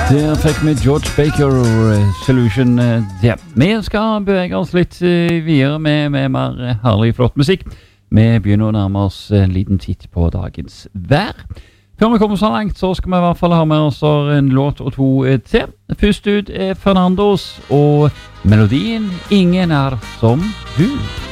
Der fikk vi George Baker Solution. Ja. Vi skal bevege oss litt videre med mer herlig, flott musikk. Vi begynner å nærme oss en liten titt på dagens vær. Før vi kommer så langt, så skal vi i hvert fall ha med oss en låt og to til. Først ut er Fernandos og melodien Ingen er som du.